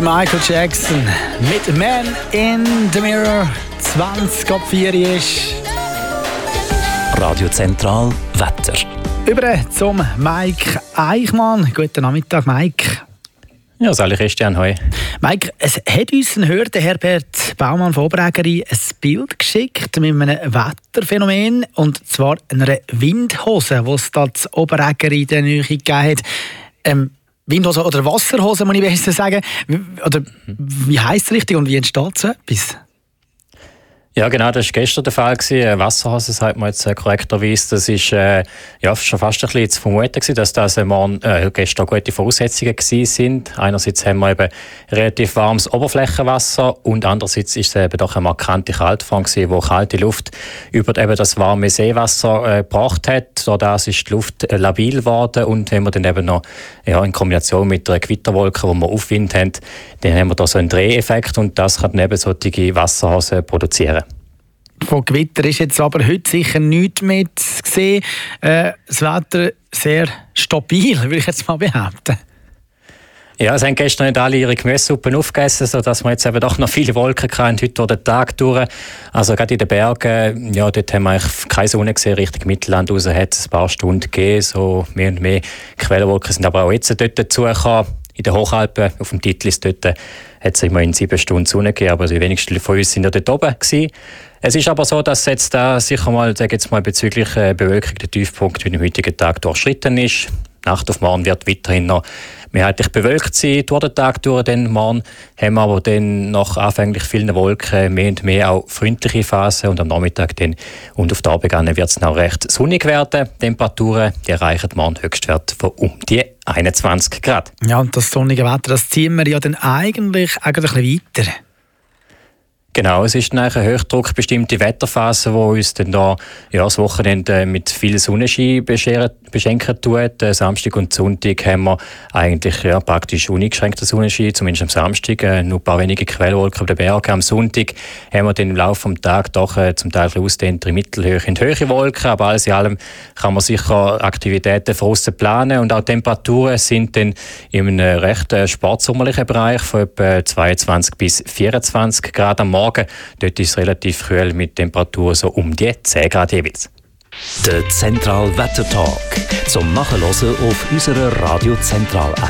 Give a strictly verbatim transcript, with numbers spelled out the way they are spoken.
Der Michael Jackson mit Man in the Mirror. zwanzig ab vier ist Radio Zentral Wetter. Über zum Mike Eichmann. Guten Nachmittag, Mike. Ja, sali Christian, hoi. Mike, es hat uns ein Hörer, der Herbert Baumann von Oberägeri, ein Bild geschickt mit einem Wetterphänomen, und zwar einer Windhose, die es da zu Oberägeri in der Nähe gegeben hat. Ähm, Windhose oder Wasserhose, muss ich besser sagen. Oder wie heisst es richtig und wie entsteht so etwas? Ja, genau, das war gestern der Fall. Wasserhose, sagt man jetzt korrekterweise. Das war äh, ja, schon fast ein bisschen zu vermuten, dass das morgen, äh, gestern gute Voraussetzungen waren. Einerseits haben wir eben relativ warmes Oberflächenwasser und andererseits ist es eben doch eine markante Kaltfront, die kalte Luft über eben das warme Seewasser äh, gebracht hat. Dadurch ist die Luft äh, labil geworden, und wenn wir dann eben noch ja, in Kombination mit einer Gewitterwolke, wo wir Aufwind haben, dann haben wir da so einen Dreheffekt, und das kann dann eben solche Wasserhosen produzieren. Von Gewitter ist jetzt aber heute sicher nichts mehr zu sehen. Äh, das Wetter sehr stabil, würde ich jetzt mal behaupten. Ja, es haben gestern nicht alle ihre Gemüsesuppen aufgegessen, sodass wir jetzt eben doch noch viele Wolken hatten, heute durch den Tag durch. Also gerade in den Bergen, ja, dort haben wir eigentlich keine Sonne gesehen, Richtung Mittelland raus hat es ein paar Stunden gegeben, so mehr und mehr Quellenwolken sind aber auch jetzt dort dazugekommen. In den Hochalpen, auf dem Titlis, dort hat es immerhin sieben Stunden Sonne gegeben, aber die wenigsten von uns sind ja dort oben gewesen. Es ist aber so, dass jetzt da sicher mal, sage jetzt mal, bezüglich äh, Bewölkung der Tiefpunkt wie am heutigen Tag durchschritten ist. Nacht auf morgen wird weiterhin noch mehrheitlich bewölkt sein durch den Tag durch. Dann morgen haben wir aber dann nach anfänglich vielen Wolken mehr und mehr auch freundliche Phasen, und am Nachmittag dann und auf der Abend wird es noch recht sonnig werden. Temperaturen die erreichen morgen Höchstwert von um die einundzwanzig Grad. Ja, und das sonnige Wetter, das ziehen wir ja dann eigentlich, eigentlich ein bisschen weiter. Genau, es ist eine hochdruckbestimmte Wetterphase, die uns dann da, ja, das Wochenende mit viel Sonnenschein beschenken tut. Samstag und Sonntag haben wir eigentlich ja, praktisch uneingeschränkten Sonnenschein, zumindest am Samstag. Äh, nur ein paar wenige Quellwolken auf den Bergen. Am Sonntag haben wir dann im Laufe des Tages doch äh, zum Teil ausdehntere Mittelhöhe und höhere Wolken. Aber alles in allem kann man sicher Aktivitäten von aussen planen. Und auch Temperaturen sind dann in einem recht äh, sportsommerlichen Bereich von etwa zweiundzwanzig bis vierundzwanzig Grad am Morgen. Morgen. Dort ist es relativ kühl mit Temperaturen so um die zehn Grad jeweils. Der Zentral Wetter Talk zum Nachhören auf unserer Radio Zentral App.